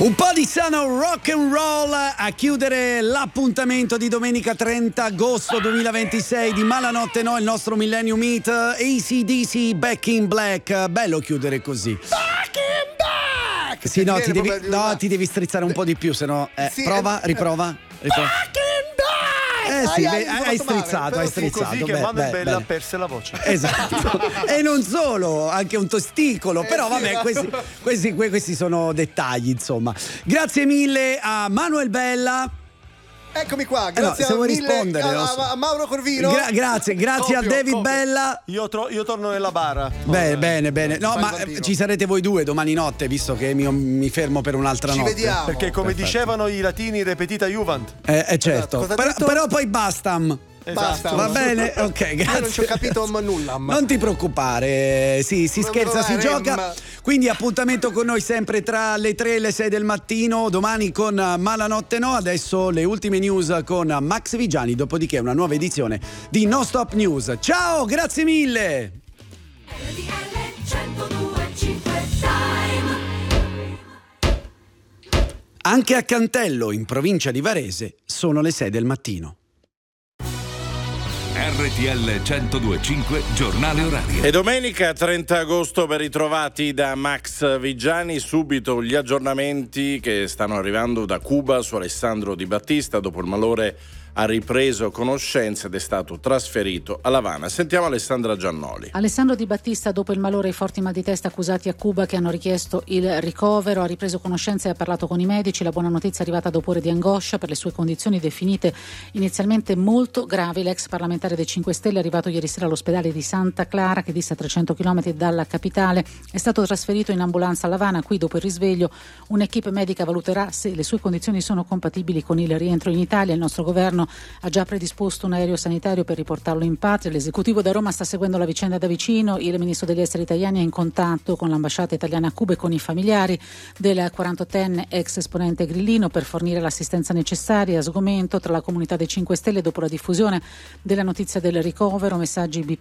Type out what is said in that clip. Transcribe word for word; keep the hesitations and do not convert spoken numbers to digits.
Un po' di sano rock and roll a chiudere l'appuntamento di domenica trenta agosto duemilaventisei di Malanotte No, il nostro Millennium Meet. A C D C Back in Black. Bello chiudere così. Back in Black! Sì, no, ti devi, no, ti devi strizzare un po' di più, sennò eh, sì, prova, eh, riprova, riprova. Back in Black! Eh sì, Ai, ai, hai, mi hai sono fatto strizzato, male, hai però fu strizzato. Così che beh, Manuel beh, Bella beh. perse la voce. Esatto. E non solo, anche un testicolo, però vabbè, questi, questi, questi sono dettagli, insomma. Grazie mille a Manuel Bella. Eccomi qua, Eh no, grazie se a, vuoi mille, rispondere, a, lo so. a Mauro Corvino. Gra- grazie, grazie Copio, a David copio. Bella. Io, tro- io torno nella bara. Bene, bene, bene. No, Fai ma il bambino. eh, ci sarete voi due domani notte, visto che mi, mi fermo per un'altra Ci notte. vediamo. Perché come Perfetto. dicevano i latini, repetita Juvent. Eh, eh, certo. Cosa ha però, detto? però poi bastam. Basta. Va bene? Ok, grazie. Io non ci ho capito ma nulla. Ma... Non ti preoccupare, sì, si Non scherza, si me lo dai, gioca. ma- Quindi appuntamento con noi sempre tra le tre e le sei del mattino, domani con Malanotte No, adesso le ultime news con Max Vigiani, dopodiché una nuova edizione di No Stop News. Ciao, grazie mille! Anche a Cantello, in provincia di Varese, sono le sei del mattino. R T L centodue e cinque giornale orario. E domenica trenta agosto ben ritrovati da Max Vigiani. Subito gli aggiornamenti che stanno arrivando da Cuba su Alessandro Di Battista. Dopo il malore ha ripreso conoscenza ed è stato trasferito a L'Avana. Sentiamo Alessandra Giannoli. Alessandro Di Battista, dopo il malore e i forti mal di testa accusati a Cuba che hanno richiesto il ricovero, ha ripreso conoscenza e ha parlato con i medici. La buona notizia è arrivata dopo ore di angoscia per le sue condizioni definite inizialmente molto gravi. L'ex parlamentare dei cinque Stelle è arrivato ieri sera all'ospedale di Santa Clara, che dista trecento chilometri dalla capitale. È stato trasferito in ambulanza a L'Avana. Qui, dopo il risveglio, un'equipe medica valuterà se le sue condizioni sono compatibili con il rientro in Italia. Il nostro governo ha già predisposto un aereo sanitario per riportarlo in patria. L'esecutivo da Roma sta seguendo la vicenda da vicino. Il ministro degli esteri italiani è in contatto con l'ambasciata italiana a Cuba e con i familiari del quarantottenne ex esponente grillino per fornire l'assistenza necessaria. Sgomento tra la comunità dei cinque Stelle dopo la diffusione della notizia del ricovero, messaggi